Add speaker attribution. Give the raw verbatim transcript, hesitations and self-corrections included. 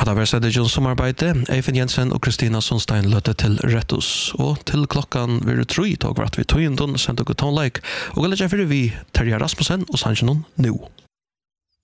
Speaker 1: Hade vært sett i John Sommarbeide, Eivind Jensen og Kristina Sundstein løtte til Rettus. Og til klokkan vil du tro i tog hvert vi tog inn, sendte dere tonleik. Og alle kjeffer vi Terje Rasmussen og Sanchinon nå.